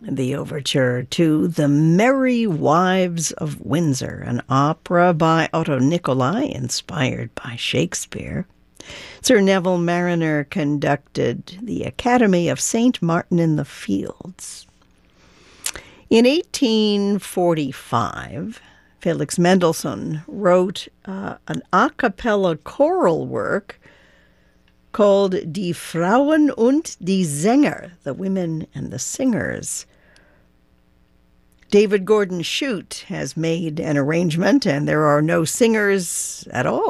the overture to The Merry Wives of Windsor, an opera by Otto Nicolai, inspired by Shakespeare. Sir Neville Marriner conducted the Academy of St. Martin in the Fields. In 1845, Felix Mendelssohn wrote an a cappella choral work called Die Frauen und die Sänger, the Women and the Singers. David Gordon Shute has made an arrangement, and there are no singers at all.